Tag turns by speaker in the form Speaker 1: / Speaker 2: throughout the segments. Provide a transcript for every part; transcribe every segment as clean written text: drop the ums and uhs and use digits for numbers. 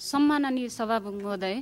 Speaker 1: सम्माननीय सभामुख महोदय,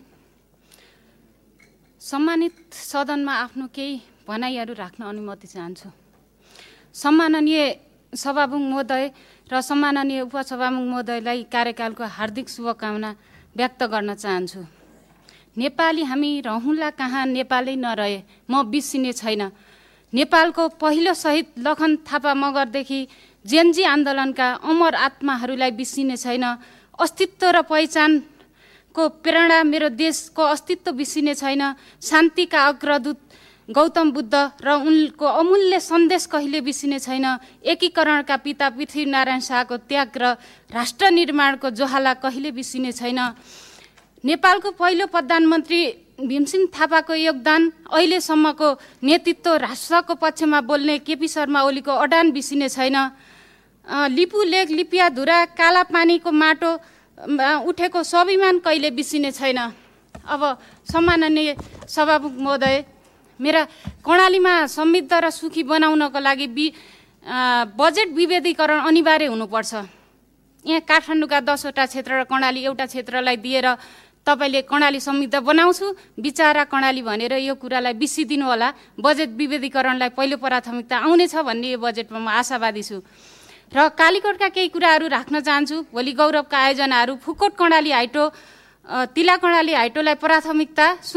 Speaker 1: सम्मानित सदनमा आफ्नो केही भनाइहरू राख्न अनुमति चाहन्छु। सम्माननीय सभामुख महोदय र सम्माननीय उपसभामुख महोदयलाई कार्यकालको हार्दिक शुभकामना व्यक्त गर्न चाहन्छु। नेपाली हामी रहँला कहाँ नेपालै नरहे म बिर्सिने छैन। नेपालको पहिलो शहीद लखन थापा मगरदेखि जेनजी आन्दोलनका अमर आत्माहरूलाई बिर्सिने छैन। अस्तित्व र पहिचानको प्रेरणा मेरो देशको अस्तित्व बिर्सिने छैन। शान्तिका अग्रदूत गौतम बुद्ध र उनको अमूल्य सन्देश कहिले बिर्सिने छैन। एकीकरणका पिता पृथ्वीनारायण शाहको त्याग र राष्ट्र निर्माणको ज्वाला कहिले बिर्सिने छैन। नेपालको पहिलो प्रधानमन्त्री भीमसिंह थापाको योगदान, अहिलेसम्मको नेतृत्व, राष्ट्रको पक्षमा बोल्ने केपी शर्मा ओलीको अडान बिर्सिने छैन। लिपु लेक, लिपियाधुरा, काला पानीको माटो उठेको स्वाभिमान कहिले बिर्सिने छैन। अब सम्माननीय सभामुख महोदय, मेरा कर्णालीमा समृद्ध र सुखी बनाउनको लागि बजेट विभेदीकरण अनिवार्य हुनुपर्छ। यहाँ काठमाडौँका 10वटा क्षेत्र र कर्णाली एउटा क्षेत्रलाई दिएर तपाईँले कर्णाली समृद्ध बनाउँछु बिचारा कर्णाली भनेर यो कुरालाई बिर्सिदिनु होला। बजेट विभेदीकरणलाई पहिलो प्राथमिकता आउनेछ भन्ने यो बजेटमा म आशावादी छु। र कालीकोटका केही कुराहरू राख्न चाहन्छु। भोलि गौरवका आयोजनाहरू फुकोट कर्णाली हाइटो, तिला कर्णाली हाइटोलाई प्राथमिकता